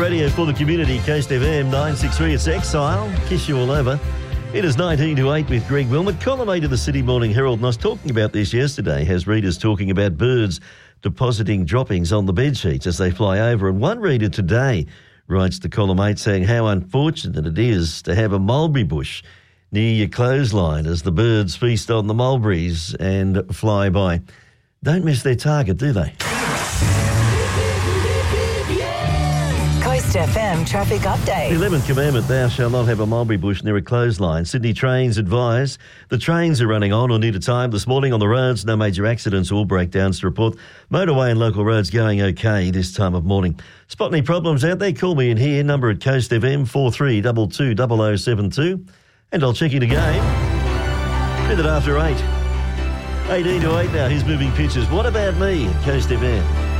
radio for the community, Coast FM 963. It's Exile. Kiss you all over. It is 19 to 8 with Greg Wilmot, column 8 of the Sydney Morning Herald. And I was talking about this yesterday, has readers talking about birds depositing droppings on the bedsheets as they fly over. And one reader today writes to column 8 saying how unfortunate it is to have a mulberry bush near your clothesline as the birds feast on the mulberries and fly by. Don't miss their target, do they? Coast FM traffic update. The 11th commandment, thou shalt not have a mulberry bush near a clothesline. Sydney Trains advise the trains are running on or near to time this morning on the roads. No major accidents or breakdowns to report. Motorway and local roads going okay this time of morning. Spot any problems out there? Call me in here. Number at Coast FM 4322 0072. And I'll check it again. Minute after 8. 18 to 8 now. Here's moving pictures. What about me at Coast FM?